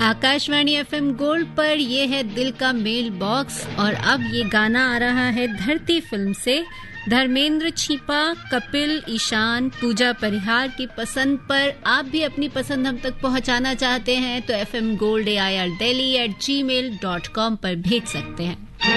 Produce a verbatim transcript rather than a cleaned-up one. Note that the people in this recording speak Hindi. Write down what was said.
आकाशवाणी एफएम गोल्ड पर ये है दिल का मेल बॉक्स और अब ये गाना आ रहा है धरती फिल्म से। धर्मेंद्र छीपा, कपिल, ईशान, पूजा परिहार की पसंद पर आप भी अपनी पसंद हम तक पहुंचाना चाहते हैं तो F M gold A I R Delhi eight ji mail dot com पर भेज सकते हैं।